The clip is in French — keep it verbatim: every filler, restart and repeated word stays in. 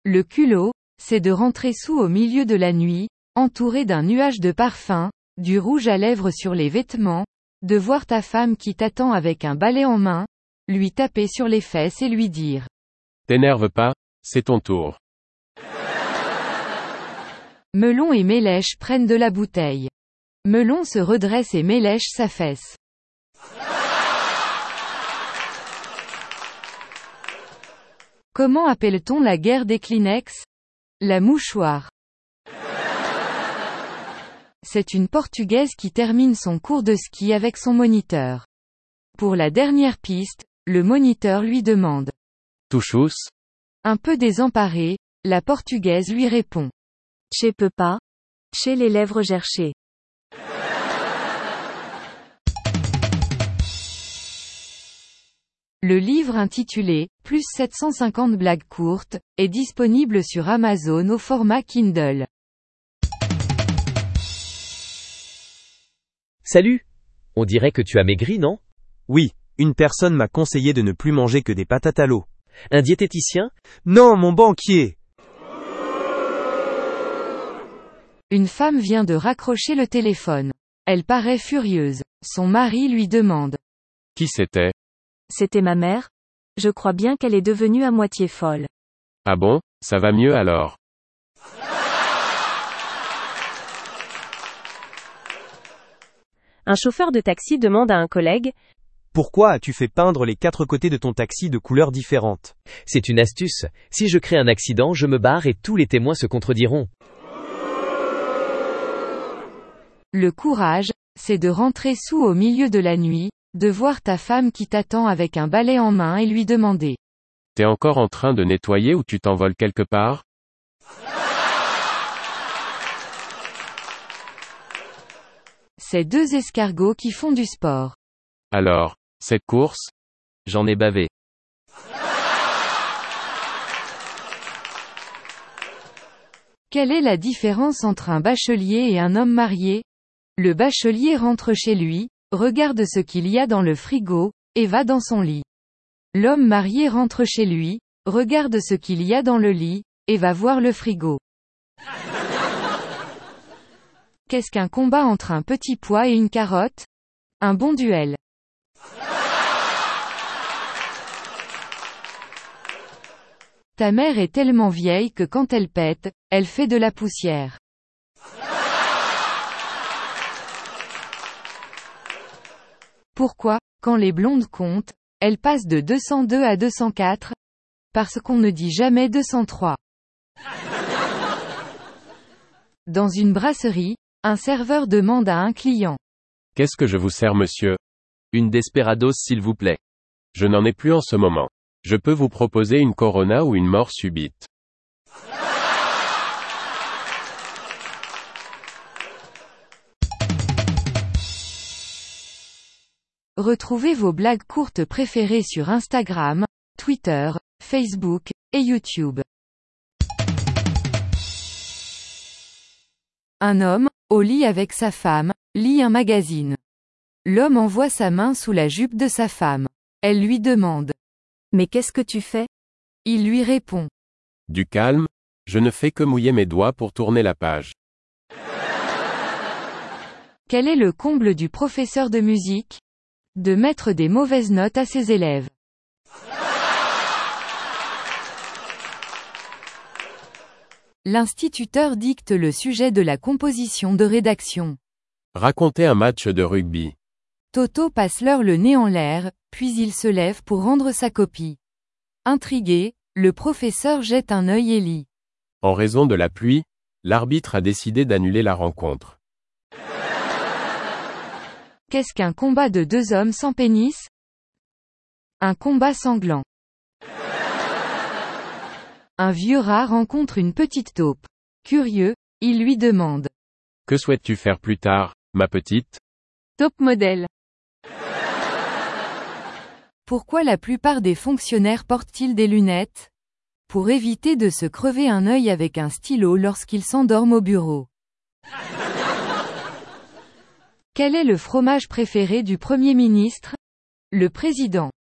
Le culot, c'est de rentrer sous au milieu de la nuit, entouré d'un nuage de parfum, du rouge à lèvres sur les vêtements, de voir ta femme qui t'attend avec un balai en main, lui taper sur les fesses et lui dire « T'énerve pas, c'est ton tour ». Melon et Mélèche prennent de la bouteille. Melon se redresse et Mélèche s'affaisse. Comment appelle-t-on la guerre des Kleenex? La mouchoir. C'est une Portugaise qui termine son cours de ski avec son moniteur. Pour la dernière piste, le moniteur lui demande « Touchous ?» Un peu désemparée, la Portugaise lui répond « Je peux pas. J'ai les lèvres gerchées. » Le livre intitulé « Plus sept cent cinquante blagues courtes » est disponible sur Amazon au format Kindle. Salut! On dirait que tu as maigri, non? Oui, une personne m'a conseillé de ne plus manger que des patates à l'eau. Un diététicien? Non, mon banquier! Une femme vient de raccrocher le téléphone. Elle paraît furieuse. Son mari lui demande « Qui c'était? C'était ma mère. Je crois bien qu'elle est devenue à moitié folle. Ah bon, ça va mieux alors. Un chauffeur de taxi demande à un collègue « Pourquoi as-tu fait peindre les quatre côtés de ton taxi de couleurs différentes? » C'est une astuce. Si je crée un accident, je me barre et tous les témoins se contrediront. Le courage, c'est de rentrer sous au milieu de la nuit, de voir ta femme qui t'attend avec un balai en main et lui demander « T'es encore en train de nettoyer ou tu t'envoles quelque part? » C'est deux escargots qui font du sport. Alors, cette course? J'en ai bavé. Quelle est la différence entre un bachelier et un homme marié? Le bachelier rentre chez lui, regarde ce qu'il y a dans le frigo, et va dans son lit. L'homme marié rentre chez lui, regarde ce qu'il y a dans le lit, et va voir le frigo. Qu'est-ce qu'un combat entre un petit pois et une carotte? Un bon duel. Ta mère est tellement vieille que quand elle pète, elle fait de la poussière. Pourquoi, quand les blondes comptent, elles passent de deux cent deux à deux cent quatre? Parce qu'on ne dit jamais deux cent trois. Dans une brasserie, un serveur demande à un client. Qu'est-ce que je vous sers, monsieur? Une Desperados s'il vous plaît. Je n'en ai plus en ce moment. Je peux vous proposer une Corona ou une mort subite. Retrouvez vos blagues courtes préférées sur Instagram, Twitter, Facebook, et YouTube. Un homme, au lit avec sa femme, lit un magazine. L'homme envoie sa main sous la jupe de sa femme. Elle lui demande « Mais qu'est-ce que tu fais ?» Il lui répond « Du calme, je ne fais que mouiller mes doigts pour tourner la page. » Quel est le comble du professeur de musique? De mettre des mauvaises notes à ses élèves. L'instituteur dicte le sujet de la composition de rédaction. Racontez un match de rugby. Toto passe l'heure le nez en l'air, puis il se lève pour rendre sa copie. Intrigué, le professeur jette un œil et lit. En raison de la pluie, l'arbitre a décidé d'annuler la rencontre. Qu'est-ce qu'un combat de deux hommes sans pénis? Un combat sanglant. Un vieux rat rencontre une petite taupe. Curieux, il lui demande. Que souhaites-tu faire plus tard, ma petite? Top modèle. Pourquoi la plupart des fonctionnaires portent-ils des lunettes? Pour éviter de se crever un œil avec un stylo lorsqu'ils s'endorment au bureau. Quel est le fromage préféré du Premier ministre? Le président.